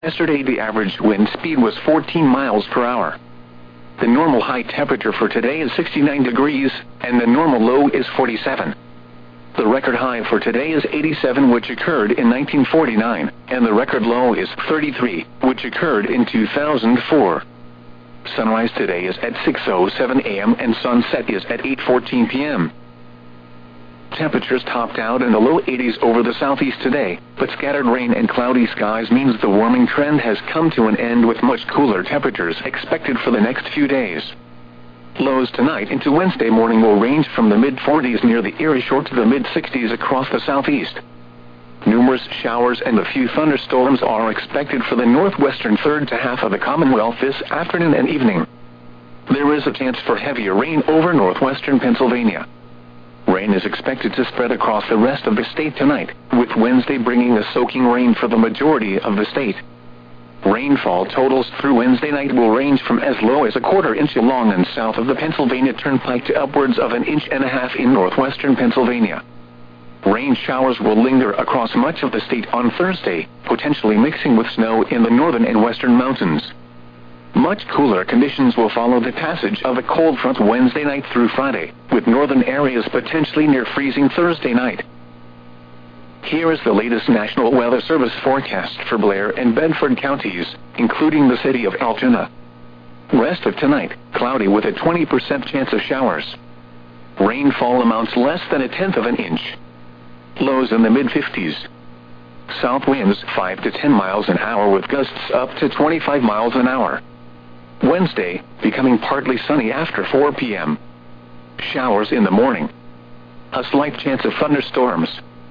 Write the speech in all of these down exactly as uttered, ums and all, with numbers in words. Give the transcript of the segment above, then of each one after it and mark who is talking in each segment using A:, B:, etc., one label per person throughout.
A: Yesterday the average wind speed was fourteen miles per hour. The normal high temperature for today is sixty-nine degrees, and the normal low is forty-seven. The record high for today is eighty-seven, which occurred in nineteen forty-nine, and the record low is thirty-three, which occurred in two thousand four. Sunrise today is at six oh seven a m and sunset is at eight fourteen p m Temperatures topped out in the low eighties over the southeast today, but scattered rain and cloudy skies means the warming trend has come to an end, with much cooler temperatures expected for the next few days. Lows tonight into Wednesday morning will range from the mid forties near the Erie Shore to the mid sixties across the southeast. Numerous showers and a few thunderstorms are expected for the northwestern third to half of the Commonwealth this afternoon and evening. There is a chance for heavier rain over northwestern Pennsylvania. Rain is expected to spread across the rest of the state tonight, with Wednesday bringing a soaking rain for the majority of the state. Rainfall totals through Wednesday night will range from as low as a quarter inch along and south of the Pennsylvania Turnpike to upwards of an inch and a half in northwestern Pennsylvania. Rain showers will linger across much of the state on Thursday, potentially mixing with snow in the northern and western mountains. Much cooler conditions will follow the passage of a cold front Wednesday night through Friday, with northern areas potentially near freezing Thursday night. Here is the latest National Weather Service forecast for Blair and Bedford counties, including the city of Altoona. Rest of tonight, cloudy with a twenty percent chance of showers. Rainfall amounts less than a tenth of an inch. Lows in the mid fifties. South winds five to ten miles an hour with gusts up to twenty-five miles an hour. Wednesday, becoming partly sunny after four p m Showers in the morning. A slight chance of thunderstorms.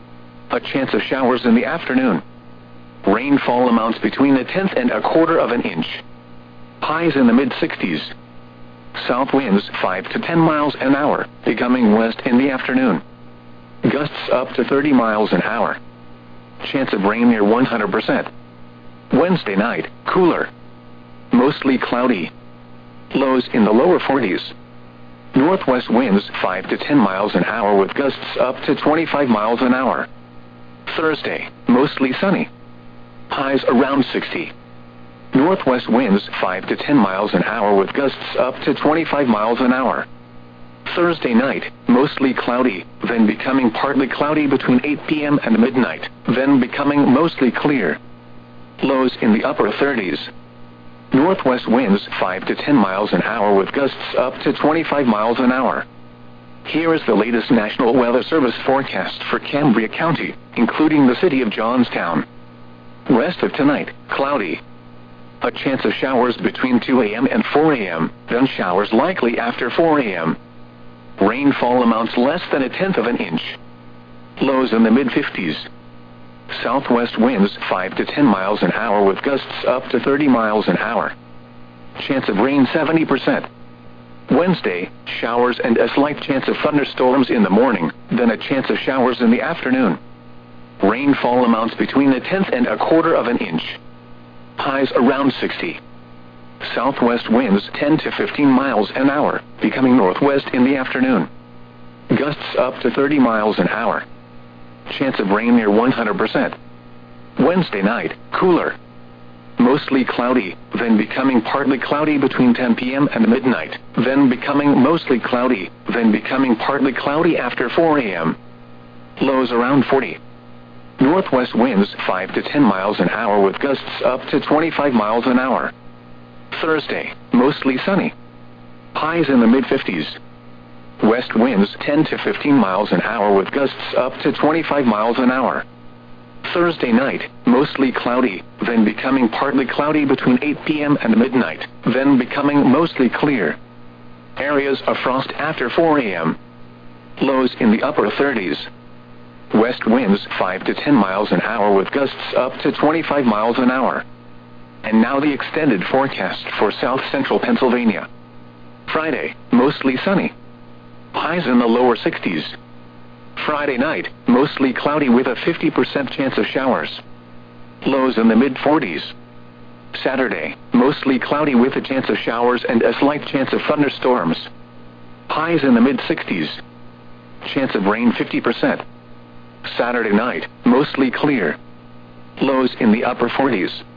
A: A chance of showers in the afternoon. Rainfall amounts between a tenth and a quarter of an inch. Highs in the mid sixties. South winds five to ten miles an hour, becoming west in the afternoon. Gusts up to thirty miles an hour. Chance of rain near one hundred percent. Wednesday night, cooler. Mostly cloudy. Lows in the lower forties. Northwest winds five to ten miles an hour with gusts up to twenty-five miles an hour. Thursday, mostly sunny. Highs around sixty. Northwest winds five to ten miles an hour with gusts up to twenty-five miles an hour. Thursday night, mostly cloudy, then becoming partly cloudy between eight p m and midnight, then becoming mostly clear. Lows in the upper thirties. Northwest winds five to ten miles an hour with gusts up to twenty-five miles an hour. Here is the latest National Weather Service forecast for Cambria County, including the city of Johnstown. Rest of tonight, cloudy. A chance of showers between two a m and four a m, then showers likely after four a m Rainfall amounts less than a tenth of an inch. Lows in the mid fifties. Southwest winds five to ten miles an hour with gusts up to thirty miles an hour. Chance of rain seventy percent. Wednesday, showers and a slight chance of thunderstorms in the morning, then a chance of showers in the afternoon. Rainfall amounts between a tenth and a quarter of an inch. Highs around sixty. Southwest winds ten to fifteen miles an hour, becoming northwest in the afternoon. Gusts up to thirty miles an hour. Chance of rain near one hundred percent. Wednesday night, cooler. Mostly cloudy, then becoming partly cloudy between ten p m and midnight, then becoming mostly cloudy, then becoming partly cloudy after four a m Lows around forty. Northwest winds five to ten miles an hour with gusts up to twenty-five miles an hour. Thursday, mostly sunny. Highs in the mid fifties. West winds ten to fifteen miles an hour with gusts up to twenty-five miles an hour. Thursday night, mostly cloudy, then becoming partly cloudy between eight p m and midnight, then becoming mostly clear. Areas of frost after four a m Lows in the upper thirties. West winds five to ten miles an hour with gusts up to twenty-five miles an hour. And now the extended forecast for south central Pennsylvania. Friday, mostly sunny. Highs in the lower sixties. Friday night, mostly cloudy with a fifty percent chance of showers. Lows in the mid forties. Saturday, mostly cloudy with a chance of showers and a slight chance of thunderstorms. Highs in the mid sixties. Chance of rain fifty percent. Saturday night, mostly clear. Lows in the upper forties.